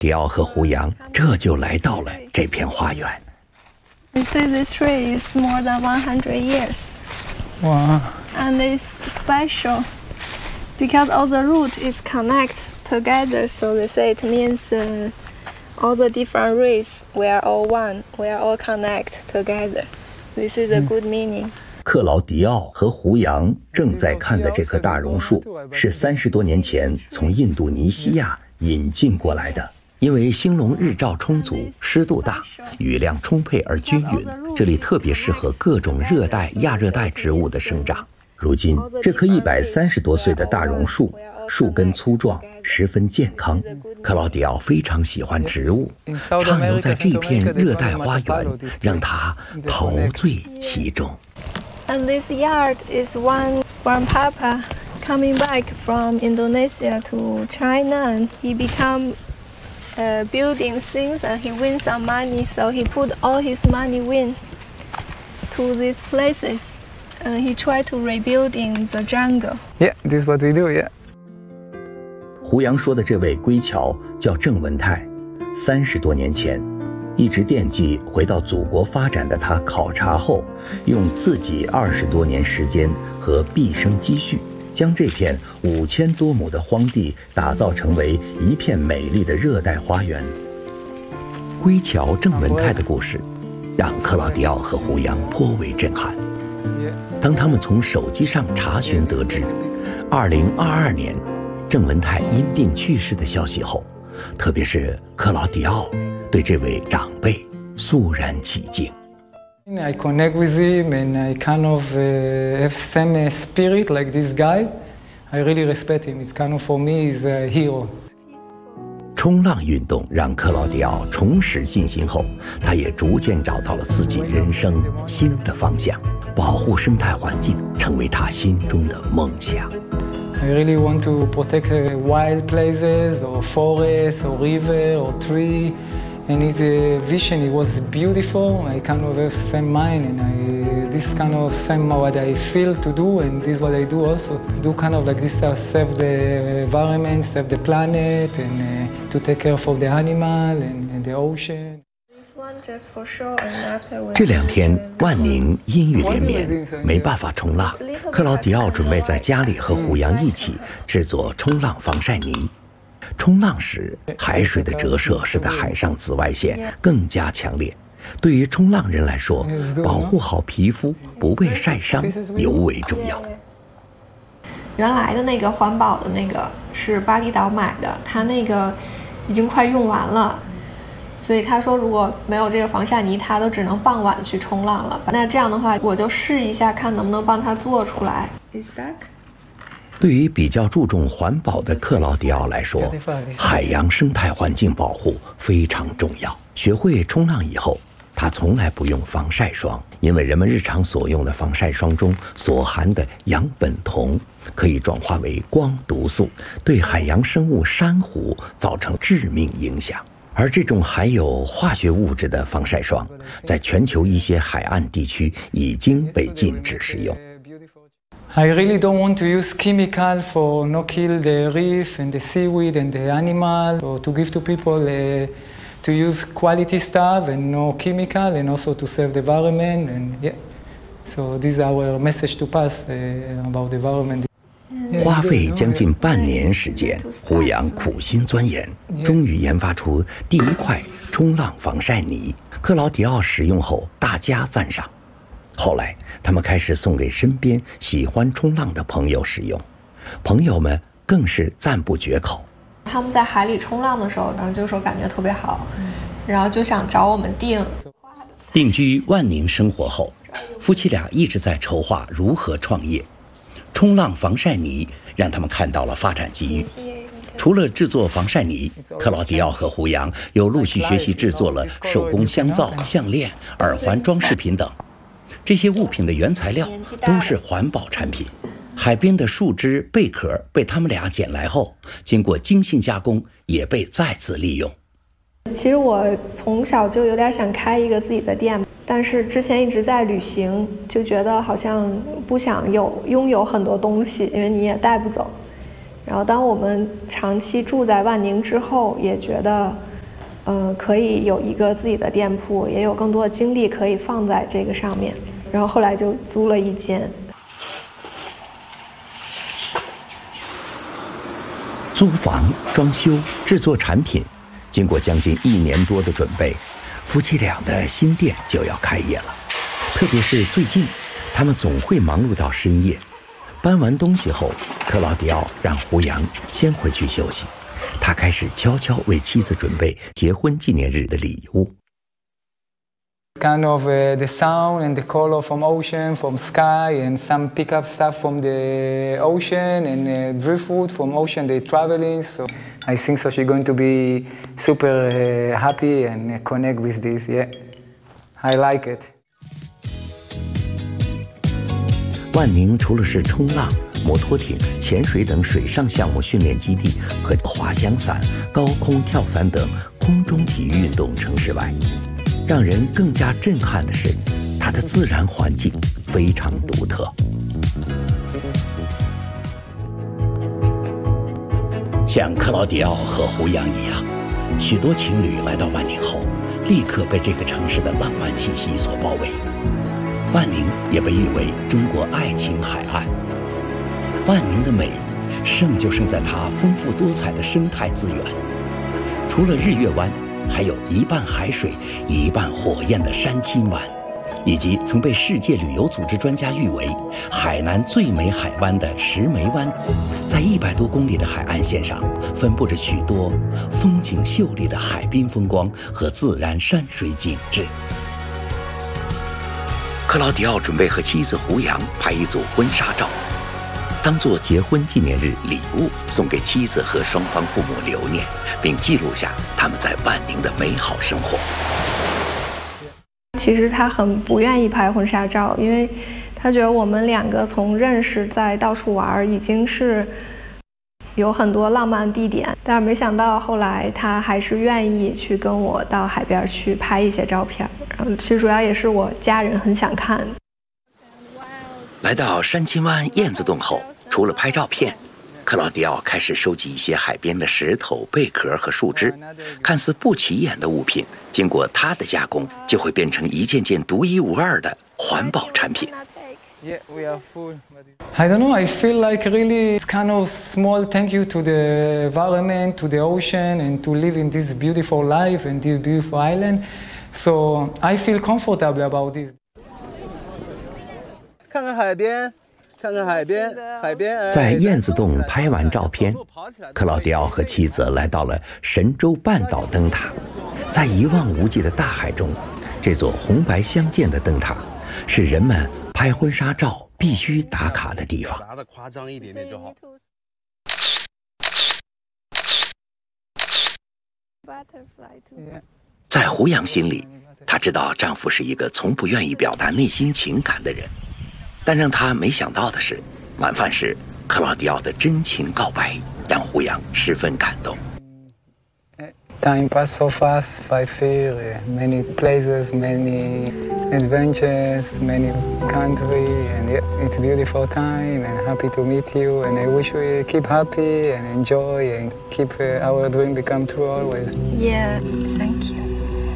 迪奥和胡杨这就来到了这片花园。 You see, this tree is more than 100 years. Wow. And it's special because all the root is connect together. So they say it means all the different race, we are all one, we are all connect together. This is a good meaning. 克劳迪奥和胡杨正在看的这棵大榕树，是30多年前从印度尼西亚引进过来的。因为兴隆日照充足，湿度大，雨量充沛而均匀，这里特别适合各种热带、亚热带植物的生长。如今，这棵130多岁的大榕树，树根粗壮，十分健康。克劳迪奥非常喜欢植物，畅游在这片热带花园，让他陶醉其中。 And this yard is one grandpapa coming back from Indonesia to China, and he become building things, and he win some money, so he put all his money win to these places, and he tried to rebuilding the jungle. Yeah, this is what we do, yeah. 胡杨说的这位归侨叫郑文泰，30多年前一直惦记回到祖国发展的他考察后，用自己20多年时间和毕生积蓄，将这片5000多亩的荒地打造成为一片美丽的热带花园。归侨郑文泰的故事让克劳迪奥和胡杨颇为震撼。当他们从手机上查询得知2022年郑文泰因病去世的消息后，特别是克劳迪奥对这位长辈肃然起敬。 I connect with him and I kind of have same spirit like this guy. I really respect him. It's kind of for me is a hero. 冲浪运动让克劳迪奥重拾信心后，他也逐渐找到了自己人生新的方向，保护生态环境成为他心中的梦想。 I really want to protect wild places or forests or river or tree. And his vision, it was beautiful. I kind of have same mind, and this kind of same what I feel to do, and this is what I do also. Do kind of like this, save the environment, save the planet, and to take care of the animal and the ocean. 这2天万宁阴雨连绵，没办法冲浪。克劳迪奥准备在家里和胡杨一起制作冲浪防晒泥。冲浪时，海水的折射使得海上紫外线更加强烈。对于冲浪人来说，保护好皮肤不被晒伤尤为重要。 原来的那个环保的那个是巴厘岛买的，他那个已经快用完了，所以他说如果没有这个防晒泥，他都只能傍晚去冲浪了。那这样的话，我就试一下，看能不能帮他做出来。 对于比较注重环保的克劳迪奥来说，海洋生态环境保护非常重要。学会冲浪以后，他从来不用防晒霜，因为人们日常所用的防晒霜中所含的氧苯酮可以转化为光毒素，对海洋生物珊瑚造成致命影响。而这种含有化学物质的防晒霜，在全球一些海岸地区已经被禁止使用。 I really don't want to use chemical for not kill the reef and the seaweed and the animal, or to give to people to use quality stuff and no chemical, and also to save the environment. And yeah, so this is our message to pass about the environment. 花费将近半年时间，胡杨苦心钻研，终于研发出第一块冲浪防晒泥。克劳迪奥使用后大加赞赏。后来他们开始送给身边喜欢冲浪的朋友使用，朋友们更是赞不绝口。 他们在海里冲浪的时候，然后就说感觉特别好，然后就想找我们订。 定居万宁生活后，夫妻俩一直在筹划如何创业。冲浪防晒泥让他们看到了发展机遇。除了制作防晒泥，克劳迪奥和胡杨又陆续学习制作了手工香皂、项链、耳环、装饰品等。这些物品的原材料都是环保产品。海边的树枝、贝壳被他们俩捡来后，经过精细加工，也被再次利用。 其实我从小就有点想开一个自己的店，但是之前一直在旅行，就觉得好像不想拥有很多东西，因为你也带不走。然后当我们长期住在万宁之后，也觉得可以有一个自己的店铺，也有更多的精力可以放在这个上面。然后后来就租了一间。 租房、装修、制作产品，经过将近1年多的准备，夫妻俩的新店就要开业了。特别是最近，他们总会忙碌到深夜。搬完东西后，克劳迪奥让胡杨先回去休息，他开始悄悄为妻子准备结婚纪念日的礼物。 Kind of the sound and the color from ocean, from sky, and some pickup stuff from the ocean, and driftwood from ocean they traveling. So I think so she's going to be super happy and connect with this. Yeah, I like it. 万宁除了是冲浪、摩托艇、潜水等水上项目训练基地和滑翔伞、高空跳伞等空中体育运动城市外，让人更加震撼的是，它的自然环境非常独特。像克劳迪奥和胡杨一样，许多情侣来到万宁后，立刻被这个城市的浪漫气息所包围。万宁也被誉为中国爱情海岸。万宁的美，胜就胜在它丰富多彩的生态资源。除了日月湾，还有一半海水一半火焰的山青湾，以及曾被世界旅游组织专家誉为海南最美海湾的石梅湾。在100多公里的海岸线上，分布着许多风景秀丽的海滨风光和自然山水景致。克劳迪奥准备和妻子胡杨拍一组婚纱照，当做结婚纪念日礼物送给妻子和双方父母留念，并记录下他们在万宁的美好生活。 其实他很不愿意拍婚纱照，因为他觉得我们2个从认识再到处玩已经是有很多浪漫地点，但是没想到后来他还是愿意去跟我到海边去拍一些照片。然后其实主要也是我家人很想看。 来到山青湾燕子洞后，除了拍照片，克劳迪奥开始收集一些海边的石头、贝壳和树枝，看似不起眼的物品，经过他的加工，就会变成一件件独一无二的环保产品。 I don't know, I feel like really it's kind of small thank you to the environment, to the ocean, and to live in this beautiful life and this beautiful island. So I feel comfortable about this. 看看海边，看看海边，海边。 在燕子洞拍完照片，克劳迪奥和妻子来到了神州半岛灯塔。在一望无际的大海中，这座红白相间的灯塔是人们拍婚纱照必须打卡的地方。 拿的夸张一点点就好。 在胡杨心里，她知道丈夫是一个从不愿意表达内心情感的人，但让她没想到的是，晚饭时克劳迪奥的真情告白让胡杨十分感动。 Time passed so fast, I feel many places, many adventures, many country, and it's a beautiful time and happy to meet you, and I wish we keep happy and enjoy and keep our dream become true always. Yeah, thank you.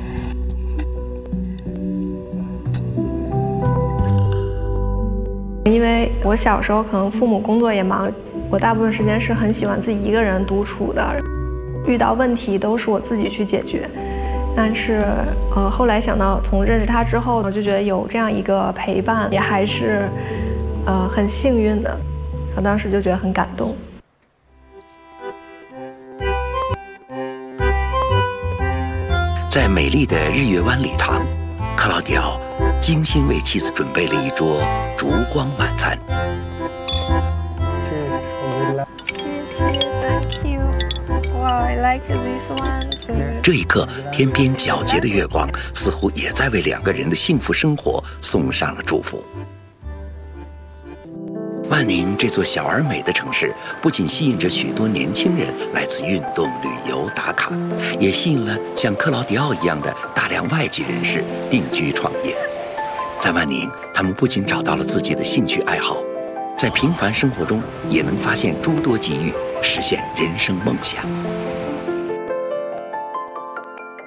因为我小时候可能父母工作也忙，我大部分时间是很喜欢自己一个人独处的。遇到问题都是我自己去解决，但是后来想到从认识他之后，我就觉得有这样一个陪伴也还是很幸运的，我当时就觉得很感动。 在美丽的日月湾礼堂，克劳迪奥精心为妻子准备了一桌烛光晚餐。 I like this one. 这一刻，天边皎洁的月光似乎也在为2个人的幸福生活送上了祝福。万宁这座小而美的城市，不仅吸引着许多年轻人来自运动、旅游打卡，也吸引了像克劳迪奥一样的大量外籍人士定居创业。在万宁，他们不仅找到了自己的兴趣爱好，在平凡生活中也能发现诸多机遇，实现人生梦想。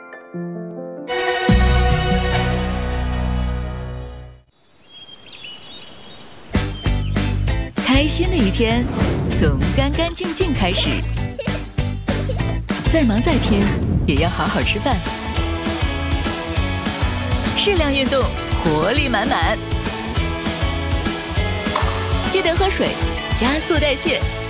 开心的一天从干干净净开始，再忙再拼也要好好吃饭，适量运动，活力满满。记得喝水，加速代谢。